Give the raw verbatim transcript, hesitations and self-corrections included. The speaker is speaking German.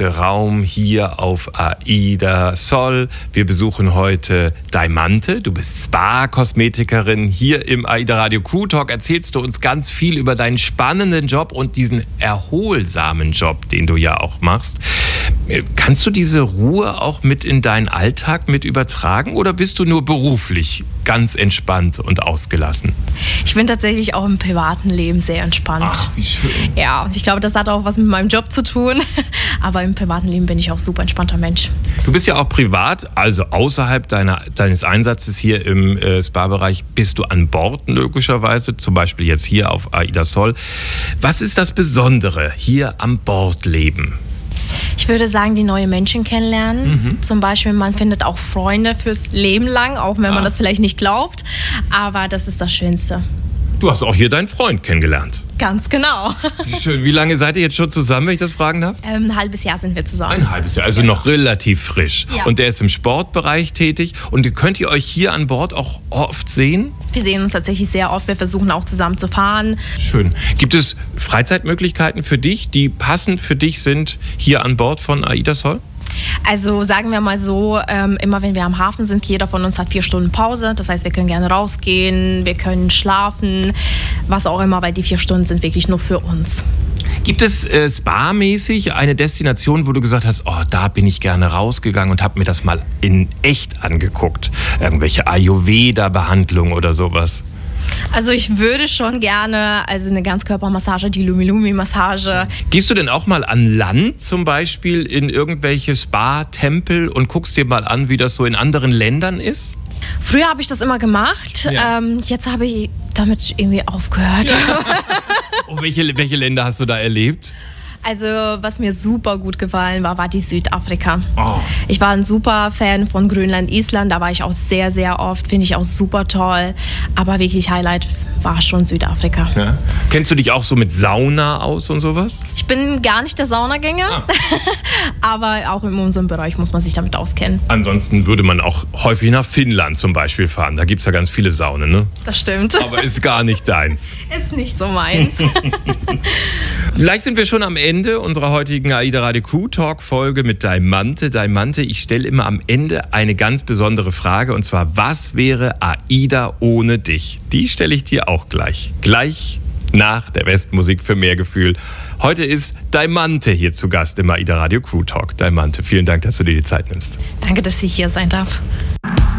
abgesteckte Raum hier auf Aida Sol. Wir besuchen heute Daimante. Du bist Spa-Kosmetikerin. Hier im Aida Radio Q-Talk erzählst du uns ganz viel über deinen spannenden Job und diesen erholsamen Job, den du ja auch machst. Kannst du diese Ruhe auch mit in deinen Alltag mit übertragen oder bist du nur beruflich ganz entspannt und ausgelassen? Ich bin tatsächlich auch im privaten Leben sehr entspannt. Ach, wie schön. Ja, ich glaube, das hat auch was mit meinem Job zu tun. Aber im privaten Leben bin ich auch super entspannter Mensch. Du bist ja auch privat, also außerhalb deiner, deines Einsatzes hier im äh, Spa-Bereich, bist du an Bord logischerweise, zum Beispiel jetzt hier auf Aida Sol. Was ist das Besondere hier am Bordleben? Ich würde sagen, die neue Menschen kennenlernen. Mhm. Zum Beispiel, man findet auch Freunde fürs Leben lang, auch wenn ah. man das vielleicht nicht glaubt. Aber das ist das Schönste. Du hast auch hier deinen Freund kennengelernt. Ganz genau. Schön. Wie lange seid ihr jetzt schon zusammen, wenn ich das fragen darf? Ähm, ein halbes Jahr sind wir zusammen. Ein halbes Jahr, also genau. Noch relativ frisch. Ja. Und der ist im Sportbereich tätig. Und könnt ihr euch hier an Bord auch oft sehen? Wir sehen uns tatsächlich sehr oft. Wir versuchen auch zusammen zu fahren. Schön. Gibt es Freizeitmöglichkeiten für dich, die passend für dich sind hier an Bord von Aida Sol? Also sagen wir mal so, ähm, immer wenn wir am Hafen sind, jeder von uns hat vier Stunden Pause. Das heißt, wir können gerne rausgehen, wir können schlafen, was auch immer, weil die vier Stunden sind wirklich nur für uns. Gibt es äh, Spa-mäßig eine Destination, wo du gesagt hast, oh, da bin ich gerne rausgegangen und habe mir das mal in echt angeguckt? Irgendwelche Ayurveda-Behandlungen oder sowas? Also ich würde schon gerne, also eine Ganzkörpermassage, die Lumi-Lumi-Massage. Gehst du denn auch mal an Land zum Beispiel in irgendwelche Spa-Tempel und guckst dir mal an, wie das so in anderen Ländern ist? Früher habe ich das immer gemacht, ja. ähm, jetzt habe ich damit irgendwie aufgehört. Ja. Und welche, welche Länder hast du da erlebt? Also was mir super gut gefallen war, war die Südafrika. Oh. Ich war ein super Fan von Grönland, Island, da war ich auch sehr, sehr oft, finde ich auch super toll. Aber wirklich Highlight war schon Südafrika. Ja. Kennst du dich auch so mit Sauna aus und sowas? Ich bin gar nicht der Saunagänger, ah. aber auch in unserem Bereich muss man sich damit auskennen. Ansonsten würde man auch häufig nach Finnland zum Beispiel fahren, da gibt es ja ganz viele Saunen, ne? Das stimmt. Aber ist gar nicht deins. Ist nicht so meins. Vielleicht sind wir schon am Ende unserer heutigen Aida Radio Q-Talk-Folge mit Daimante. Daimante, ich stelle immer am Ende eine ganz besondere Frage und zwar, was wäre Aida ohne dich? Die stelle ich dir auch gleich. Gleich nach der Westmusik für mehr Gefühl. Heute ist Daimante hier zu Gast im Aida Radio Q-Talk. Daimante, vielen Dank, dass du dir die Zeit nimmst. Danke, dass ich hier sein darf.